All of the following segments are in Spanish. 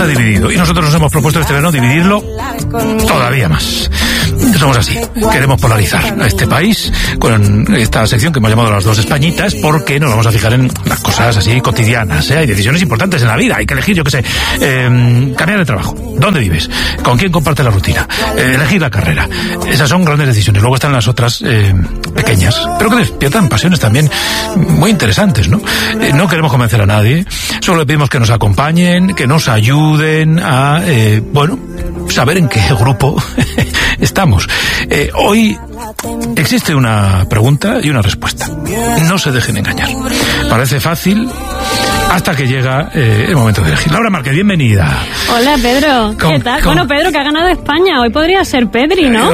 está dividido y nosotros nos hemos propuesto este verano dividirlo todavía más. Somos así, queremos polarizar a este país con esta sección que hemos llamado Las Dos Españitas, porque nos vamos a fijar en las cosas así cotidianas, Hay decisiones importantes en la vida, hay que elegir, yo qué sé, cambiar de trabajo, ¿dónde vives? ¿Con quién compartes la rutina? Elegir la carrera. Esas son grandes decisiones. Luego están las otras pequeñas, pero que despiertan pasiones también muy interesantes, ¿no? No queremos convencer a nadie, solo le pedimos que nos acompañen, que nos ayuden a, saber en qué grupo estamos. Hoy existe una pregunta y una respuesta. No se dejen engañar. Parece fácil hasta que llega el momento de elegir. Laura Márquez, bienvenida. Hola, Pedro. ¿Qué tal? Bueno, Pedro, que ha ganado España. Hoy podría ser Pedri, ¿no?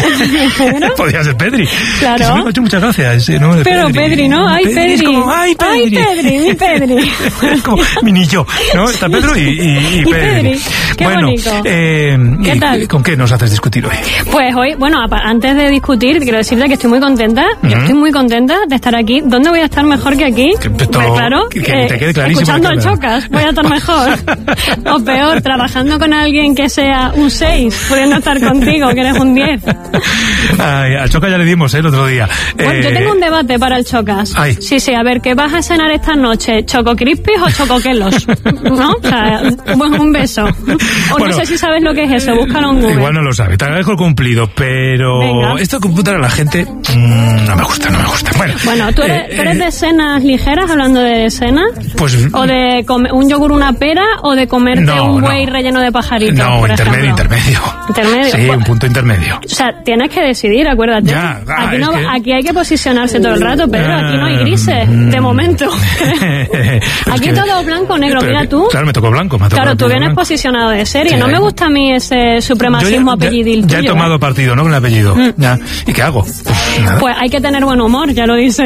Podría ser Pedri. Claro. Eso me ha hecho muchas gracias. Pero Pedri, ¿no? ¡Ay, Pedri! Es como, ¡ay, Pedri! ¡Ay, Pedri, mi Pedri! Es como mi niño, ¿no? Está Pedro y Pedri. Qué bonito. ¿Qué tal? ¿Con qué nos haces discutir hoy? Pues hoy, antes de discutir, quiero decirte que estoy muy contenta. Yo estoy muy contenta de estar aquí. ¿Dónde voy a estar mejor que aquí? Claro, que te quede clarísimo. Escuchando al Chocas, voy a estar mejor. O peor, trabajando con alguien que sea un 6, pudiendo estar contigo, que eres un 10. Ay, al Chocas ya le dimos el otro día. Bueno, yo tengo un debate para el Chocas. Ay. Sí, a ver, ¿qué vas a cenar esta noche? ¿Choco Crispies o chocoquelos? ¿No? O sea, un beso. O no sé si sabes lo que es eso, búscalo en Google. Igual no lo sabe, te agradezco el cumplido, pero venga. Esto de computar a la gente no me gusta. Bueno, ¿tú eres de cenas ligeras, hablando de cenas? Pues... ¿O de comer un yogur, una pera, o de comerte un buey relleno de pajaritos? No, por intermedio. ¿Intermedio? Sí, un punto intermedio. O sea, tienes que decidir, acuérdate. Ya, aquí hay que posicionarse todo el rato, Pedro. Aquí no hay grises, de momento. Aquí todo blanco o negro, mira tú. Claro, me tocó blanco. Claro, tú vienes posicionado de serie. Sí, no me gusta a mí ese supremacismo apellidil tuyo. Ya he tomado partido, ¿no? Con el apellido. Ya. ¿Y qué hago? Pues hay que tener buen humor, ya lo dice.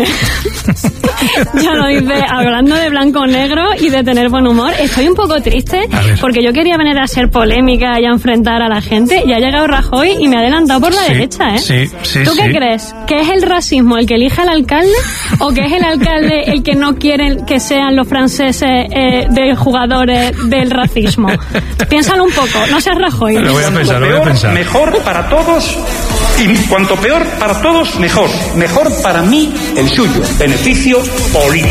Ya lo dice, hablando de blanco o negro y de tener buen humor. Estoy un poco triste porque yo quería venir a hacer polémica y a enfrentar a la gente, y ha llegado Rajoy y me ha adelantado por la derecha, Sí. ¿Tú qué crees? ¿Que es el racismo el que elige al alcalde o que es el alcalde el que no quiere que sean los franceses de jugadores del racismo? Piénsalo un poco, no seas Rajoy. Lo voy a pensar. Mejor para todos, y cuanto peor para todos, mejor. Mejor para mí, el suyo. Beneficio político.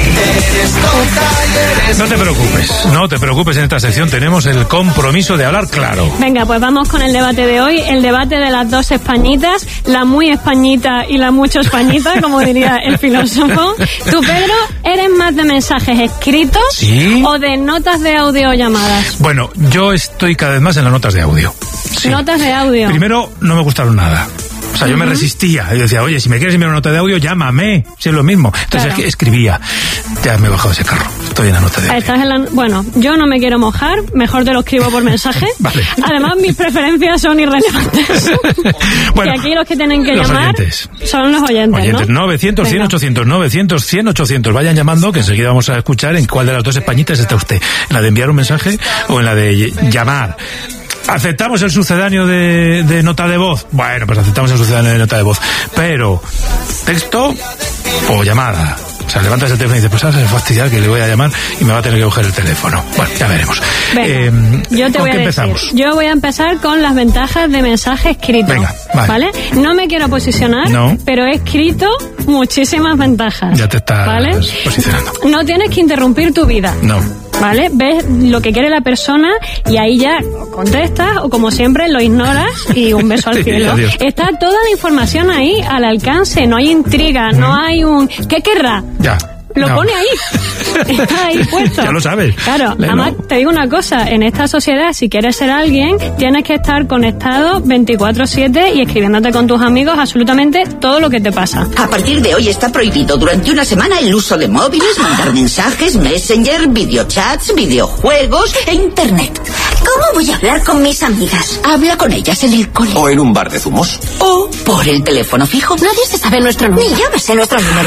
No te preocupes, en esta sección tenemos el compromiso de hablar claro. Venga, pues vamos con el debate de hoy, el debate de las dos españitas, la muy españita y la mucho españita, como diría el filósofo. Tú, Pedro, ¿eres más de mensajes escritos o de notas de audio o llamadas? Bueno, yo estoy cada vez más en las notas de audio. Sí. Notas de audio. Primero, no me gustaron nada. O sea, yo me resistía. Yo decía, oye, si me quieres enviar una nota de audio, llámame. Si es lo mismo. Entonces escribía. Ya me he bajado ese carro. Estoy en la nota de audio. Bueno, yo no me quiero mojar. Mejor te lo escribo por mensaje. Vale. Además, mis preferencias son irrelevantes. Bueno, y aquí los que tienen que llamar oyentes. Son los oyentes, ¿no? 900, 100, 800, 900, 100, 800. Vayan llamando, que enseguida vamos a escuchar en cuál de las dos españitas está usted. En la de enviar un mensaje o en la de llamar. ¿Aceptamos el sucedáneo de nota de voz? Bueno, pues aceptamos el sucedáneo de nota de voz. Pero, ¿texto o llamada? O sea, levantas el teléfono y dices, pues ahora se me fastidiar que le voy a llamar y me va a tener que coger el teléfono. Bueno, ya veremos. Venga, yo te voy a decir. Empezamos? Yo voy a empezar con las ventajas de mensaje escrito. Venga, ¿vale? No me quiero posicionar, pero he escrito muchísimas ventajas. Ya te estás posicionando. No tienes que interrumpir tu vida. No. ¿Vale? Ves lo que quiere la persona y ahí ya contestas o, como siempre, lo ignoras y un beso al cielo. Adiós. Está toda la información ahí al alcance, no hay intriga, no hay un ¿qué querrá? Ya. Lo pone ahí. Está ahí puesto. Ya lo sabes. Claro, además te digo una cosa, en esta sociedad, si quieres ser alguien, tienes que estar conectado 24/7 y escribiéndote con tus amigos absolutamente todo lo que te pasa. A partir de hoy está prohibido durante una semana el uso de móviles, mandar mensajes, Messenger, videochats, videojuegos e internet. ¿Cómo voy a hablar con mis amigas? Habla con ellas en el cole. O en un bar de zumos. O por el teléfono fijo. Nadie se sabe nuestro número. Ni yo me sé nuestro número.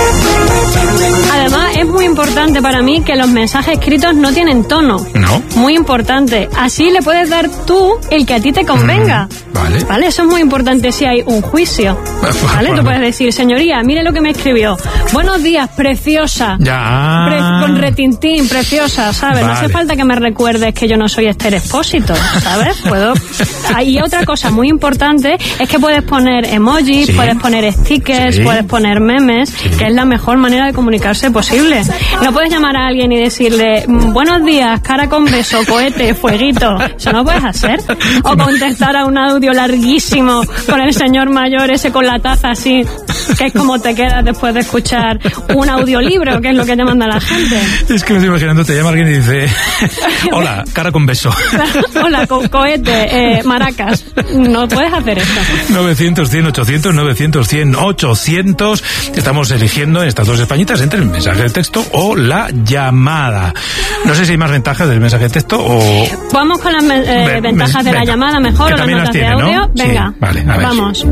Además, es muy importante para mí que los mensajes escritos no tienen tono. No. Muy importante. Así le puedes dar tú el que a ti te convenga. Vale. Vale, eso es muy importante si hay un juicio. Vale, tú puedes decir, señoría, mire lo que me escribió. Buenos días, preciosa. Ya. Con retintín, preciosa, ¿sabes? Vale. No hace falta que me recuerdes que yo no soy Mr. Expósito, ¿sabes? Y otra cosa muy importante es que puedes poner emojis, sí, puedes poner stickers, sí, puedes poner memes, sí, que es la mejor manera de comunicarse posible. No puedes llamar a alguien y decirle buenos días, cara con beso, cohete, fueguito. Eso no puedes hacer. O contestar a un audio larguísimo con el señor mayor ese con la taza así, que es como te quedas después de escuchar un audiolibro, que es lo que te manda la gente. Es que me estoy imaginando, te llama alguien y dice hola, cara con beso. Hola, cohete, maracas. No puedes hacer eso. 900-100-800, 900-100-800. Estamos eligiendo en estas dos españitas entre el mensaje de texto o la llamada. No sé si hay más ventajas del mensaje de texto o... Vamos con las ventajas de la llamada mejor, o las notas de audio. ¿No? Venga, sí, vale, a ver. Vamos.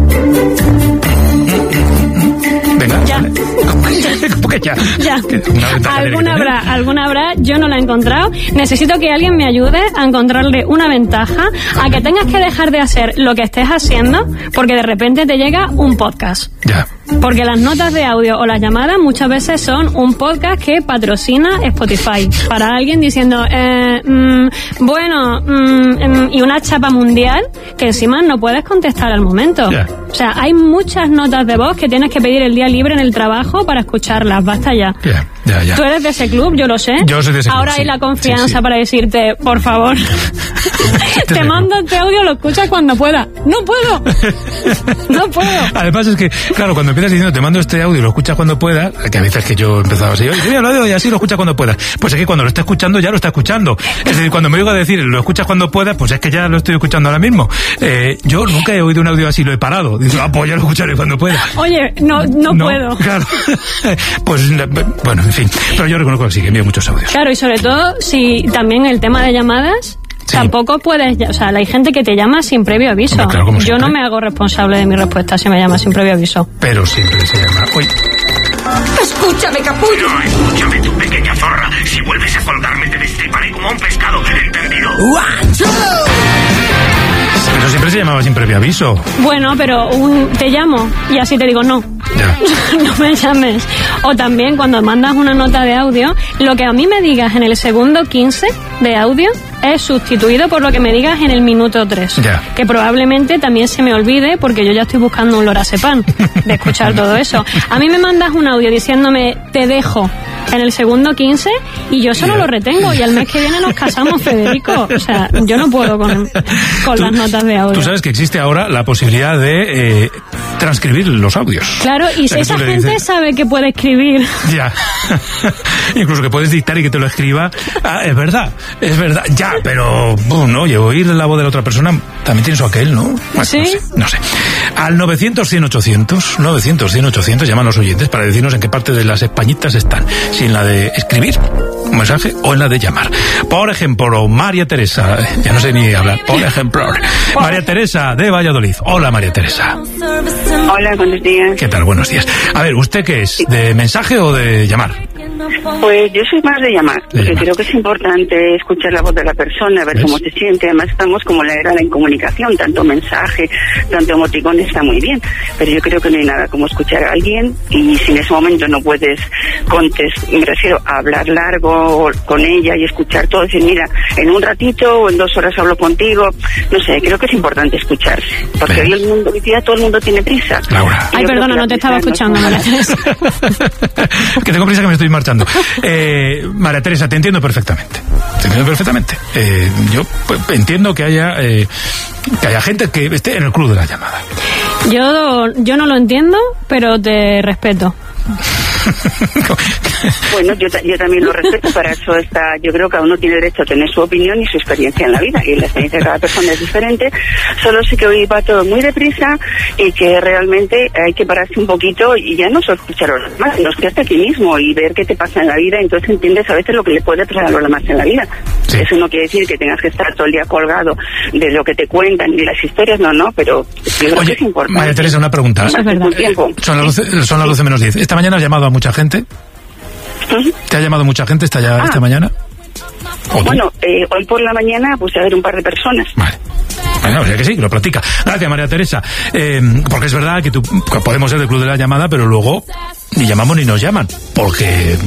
Venga, ya. ¿Cómo que ya? Ya. Alguna habrá, yo no la he encontrado. Necesito que alguien me ayude a encontrarle una ventaja a que tengas que dejar de hacer lo que estés haciendo porque de repente te llega un podcast. Ya. Porque las notas de audio o las llamadas muchas veces son un podcast que patrocina Spotify. Para alguien diciendo, y una chapa mundial que encima no puedes contestar al momento. Yeah. O sea, hay muchas notas de voz que tienes que pedir el día libre en el trabajo para escucharlas. Basta ya. Yeah. Ya. Tú eres de ese club, yo lo sé. Yo soy de ese Ahora club, hay la confianza para decirte, por favor, te mando este audio, lo escuchas cuando pueda. No puedo. Además es que, claro, cuando empiezas diciendo te mando este audio y lo escuchas cuando pueda, que a veces que yo empezaba así, oye, mira, lo digo y así lo escuchas cuando puedas. Pues es que cuando lo está escuchando ya lo está escuchando. Es decir, cuando me digo a decir lo escuchas cuando puedas, pues es que ya lo estoy escuchando ahora mismo. Yo nunca he oído un audio así, lo he parado. Digo, pues ya lo escucharé cuando pueda. Oye, no puedo. Claro. Pues, bueno, en fin. Pero yo reconozco que sí, que envío muchos audios. Claro, y sobre todo, si también el tema de llamadas... Sí. Tampoco puedes, o sea, hay gente que te llama sin previo aviso. Hombre, claro, yo siempre. No me hago responsable de mi respuesta si me llama sin previo aviso. Pero siempre se llama. Uy. Escúchame, capullo. No, escúchame, tu pequeña zorra. Si vuelves a colgarme te destriparé como un pescado, ¿entendido? Pero siempre se llamaba sin previo aviso. Bueno, pero te llamo y así te digo no. Ya. No me llames. O también cuando mandas una nota de audio, lo que a mí me digas en el segundo 15 de audio es sustituido por lo que me digas en el minuto 3. Ya. Que probablemente también se me olvide porque yo ya estoy buscando un lorazepam de escuchar todo eso. A mí me mandas un audio diciéndome te dejo en el segundo 15 y yo solo lo retengo y al mes que viene nos casamos, Federico. O sea, yo no puedo con las notas de audio. Tú sabes que existe ahora la posibilidad de transcribir los audios. Claro, y si esa gente sabe que puede escribir. Ya. Incluso que puedes dictar y que te lo escriba. Ah, es verdad. Ya, pero no, oír la voz de la otra persona también tiene su aquel, ¿no? Bueno, ¿sí? No sé. Al 900-100-800, 900-100-800 llaman los oyentes para decirnos en qué parte de las españitas están. Si en la de escribir un mensaje o en la de llamar. Por ejemplo, María Teresa, ya no sé ni hablar, por ejemplo, María Teresa de Valladolid. Hola, María Teresa. Hola, buenos días. ¿Qué tal? Buenos días. A ver, ¿usted qué es? ¿De mensaje o de llamar? Pues yo soy más de llamar, porque creo que es importante escuchar la voz de la persona, ver cómo se siente. Además estamos como la era de la incomunicación, tanto mensaje, tanto emoticón está muy bien, pero yo creo que no hay nada como escuchar a alguien y si en ese momento no puedes me refiero a hablar largo con ella y escuchar todo, decir mira, en un ratito o en 2 horas hablo contigo, no sé, creo que es importante escucharse, porque hoy día todo el mundo tiene prisa. Laura. Ay, perdona, no te estaba escuchando, María Teresa. Que tengo prisa que me estoy marchando. María Teresa, te entiendo perfectamente. Yo entiendo que haya gente que esté en el club de la llamada. Yo no lo entiendo, pero te respeto. Bueno, yo también lo respeto, para eso está, yo creo que cada uno tiene derecho a tener su opinión y su experiencia en la vida, y la experiencia de cada persona es diferente, solo sé que hoy va todo muy deprisa y que realmente hay que pararse un poquito y ya no solo escuchar a los demás, sino escucharte a ti mismo y ver qué te pasa en la vida, entonces entiendes a veces lo que le puede pasar a los demás en la vida. Sí. Eso no quiere decir que tengas que estar todo el día colgado de lo que te cuentan y las historias, no, pero yo creo que es importante. María Teresa, una pregunta. Es verdad. Son las 12 menos 10. ¿Esta mañana has llamado a mucha gente? ¿Te ha llamado mucha gente esta mañana? Bueno, hoy por la mañana puse a ver un par de personas. Vale. Bueno, o sea que sí, lo practica. Gracias, María Teresa. Porque es verdad que podemos ser del club de la llamada, pero luego ni llamamos ni nos llaman. Porque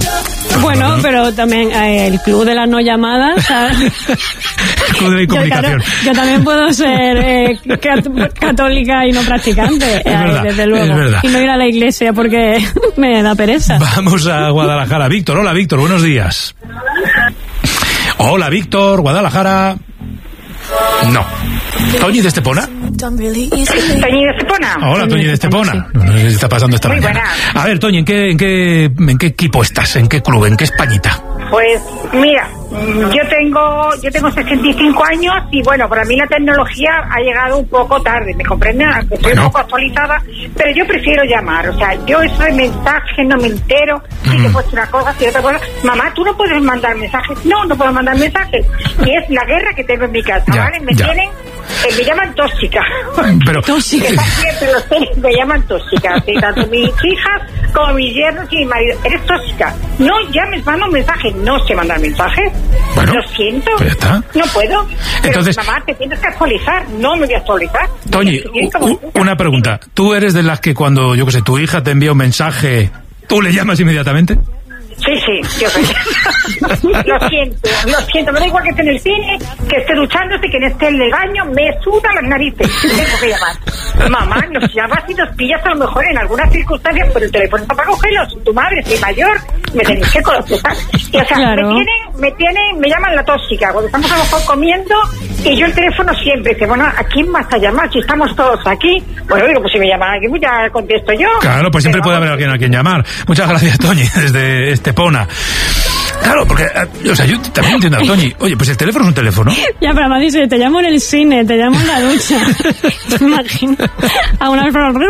Bueno, pero también el club de las no llamadas, ¿sabes? El club de la incomunicación. Claro, yo también puedo ser católica y no practicante, es verdad, desde luego. Es verdad. Y no ir a la iglesia porque me da pereza. Vamos a Guadalajara. Víctor, hola Víctor, buenos días. Hola Víctor, Guadalajara. No. ¿Toñi de Estepona? Toñi de Estepona. Hola, Toñi de Estepona. No sé qué está pasando esta mañana. Buena. A ver, Toñi, ¿en qué equipo estás? ¿En qué club? ¿En qué Españita? Pues mira, yo tengo 65 años y bueno, para mí la tecnología ha llegado un poco tarde, ¿me comprendes? Estoy un poco actualizada, pero yo prefiero llamar, o sea, yo eso de mensaje no me entero, si te puedo una cosa, si otra cosa. Mamá, ¿tú no puedes mandar mensajes? No puedo mandar mensajes. Y es la guerra que tengo en mi casa, ¿vale? Me llaman tóxica. Pero tóxica. Siempre los tenis me llaman tóxica. ¿Sí? Tanto mis hijas como mis yernos y mi marido. Eres tóxica. No llames, manda un mensaje. No sé mandar mensajes. Bueno, lo siento. Pues está. No puedo. Entonces, pero, mamá, te tienes que actualizar. No me voy a actualizar. Toñi, una pregunta. ¿Tú eres de las que cuando, yo qué sé, tu hija te envía un mensaje, tú le llamas inmediatamente? Sí, yo soy. Lo siento, me da igual que esté en el cine, que esté duchándose, que esté en el baño, me suda las narices, tengo que llamar. Mamá, nos llamas y nos pillas a lo mejor en algunas circunstancias, pero el teléfono está para cogerlo, tu madre, soy mayor, me tenéis que contestar. Y o sea, claro. me llaman la tóxica, cuando estamos a lo mejor comiendo, y yo el teléfono siempre dice, bueno, ¿a quién vas a llamar? Si estamos todos aquí, bueno, digo, pues si me llaman aquí, pues ya contesto yo. Claro, pues siempre puede haber alguien a quien llamar. Muchas gracias, Toñi, desde Estepona. Claro, porque, o sea, yo también entiendo a Toñi. Oye, pues el teléfono es un teléfono. Ya, pero además dice, te llamo en el cine, te llamo en la ducha. ¿Te imaginas? A una...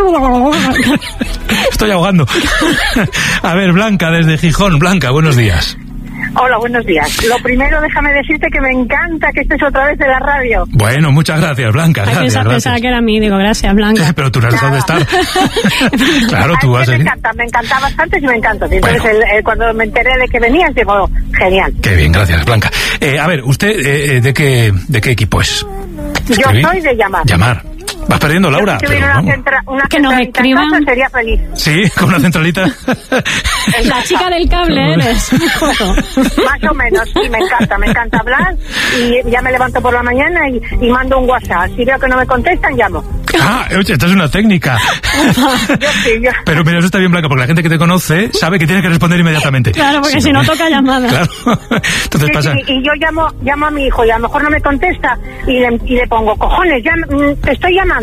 Estoy ahogando. A ver, Blanca, desde Gijón. Blanca, buenos días. Hola, buenos días. Lo primero, déjame decirte que me encanta que estés otra vez en la radio. Bueno, muchas gracias, Blanca. Gracias. Pensaba que era a mí, digo, gracias, Blanca. Pero tú no has dejado de estar. Claro, tú vas a seguir. Me encanta bastante y me encanta. Entonces, bueno. Cuando me enteré de que venías, digo, genial. Qué bien, gracias, Blanca. A ver, ¿usted de qué equipo es? Yo soy de llamar. Llamar. Vas perdiendo, Laura. Si tuviera una que nos escriban, casa, sería feliz. Sí, con una centralita. La chica del cable eres. Más o menos, sí, me encanta hablar y ya me levanto por la mañana y mando un WhatsApp. Si veo que no me contestan, llamo. Ah, oye, esta es una técnica. Yo. Pero eso está bien, Blanca, porque la gente que te conoce sabe que tiene que responder inmediatamente. Claro, porque si no toca llamada. Claro. Entonces sí, pasa. Y yo llamo a mi hijo y a lo mejor no me contesta y le pongo, cojones, ya te estoy llamando.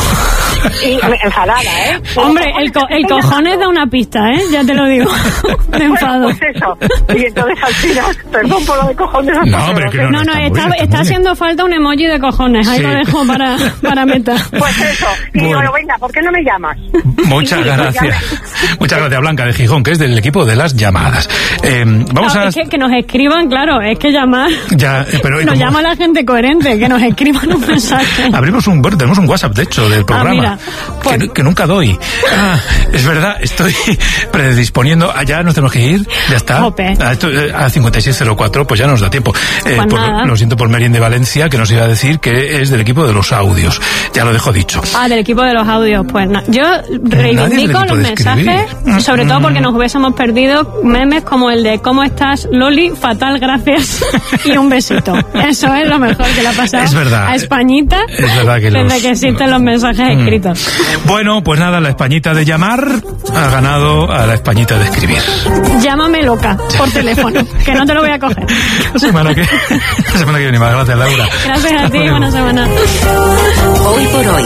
Y enfadada, ¿eh? Hombre, el cojones da una pista, ¿eh? Ya te lo digo. Me enfado. Pues eso. Y entonces al final, perdón por lo de cojones. No, hombre, que no, está haciendo falta un emoji de cojones. Ahí sí. Lo dejo para meta. Pues eso. Y digo, venga, ¿por qué no me llamas? Muchas gracias. Muchas gracias, Blanca de Gijón, que es del equipo de las llamadas. Vamos a... Es que nos escriban, claro, es que llamar... Ya, pero nos llama la gente coherente, que nos escriban un mensaje. Tenemos un WhatsApp, de hecho, del programa. Mira, pues... que nunca doy. Es verdad, estoy predisponiendo. Ya nos tenemos que ir, ya está. A 5604, pues ya nos da tiempo. Lo siento por Merien de Valencia, que nos iba a decir que es del equipo de los audios. Ya lo dejo dicho. Del equipo de los audios, pues yo reivindico los mensajes, sobre todo porque nos hubiésemos perdido memes como el de ¿cómo estás, Loli? Fatal, gracias y un besito. Eso es lo mejor que le ha pasado a Españita. Es verdad que desde que existen los mensajes escritos. Bueno, pues nada, la Españita de llamar ha ganado a la Españita de escribir. Llámame loca por teléfono, que no te lo voy a coger. La semana que viene más. Gracias, Laura. Gracias a ti, buena semana. Hoy por hoy.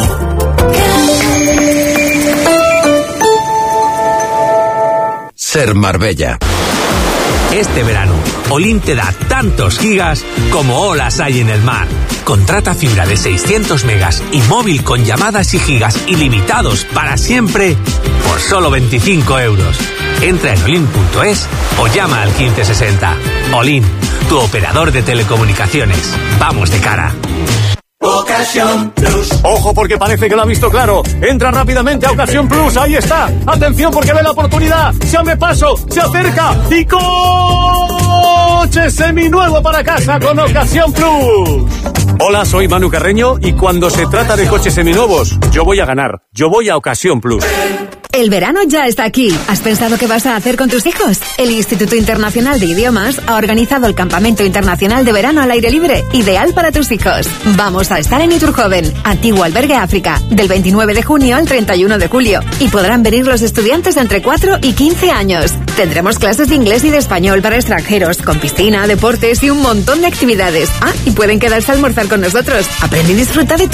Ser Marbella. Este verano, Olin te da tantos gigas como olas hay en el mar. Contrata fibra de 600 megas y móvil con llamadas y gigas ilimitados para siempre por solo 25 euros. Entra en olin.es o llama al 1560. Olin, tu operador de telecomunicaciones. Vamos de cara. Ocasión Plus. Ojo, porque parece que lo ha visto claro. Entra rápidamente a Ocasión Plus, ahí está. Atención, porque ve la oportunidad. Se abre paso, se acerca y coche seminuevo para casa con Ocasión Plus. Hola, soy Manu Carreño y cuando se trata de coches seminuevos, yo voy a ganar. Yo voy a Ocasión Plus. El verano ya está aquí. ¿Has pensado qué vas a hacer con tus hijos? El Instituto Internacional de Idiomas ha organizado el Campamento Internacional de Verano al aire libre, ideal para tus hijos. Vamos a estar en Iturjoven, antiguo albergue África, del 29 de junio al 31 de julio. Y podrán venir los estudiantes de entre 4 y 15 años. Tendremos clases de inglés y de español para extranjeros, con piscina, deportes y un montón de actividades. Y pueden quedarse a almorzar con nosotros. Aprende y disfruta de tu